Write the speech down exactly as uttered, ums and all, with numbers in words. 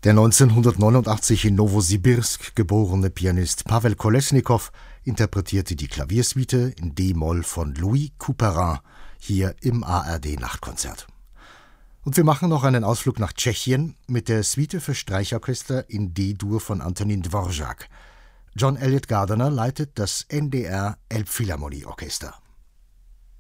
Der neunzehnhundertneunundachtzig in Nowosibirsk geborene Pianist Pawel Kolesnikow interpretierte die Klaviersuite in D-Moll von Louis Couperin hier im A R D-Nachtkonzert. Und wir machen noch einen Ausflug nach Tschechien mit der Suite für Streichorchester in D-Dur von Antonín Dvořák. John Elliott Gardiner leitet das N D R Elbphilharmonie Orchester.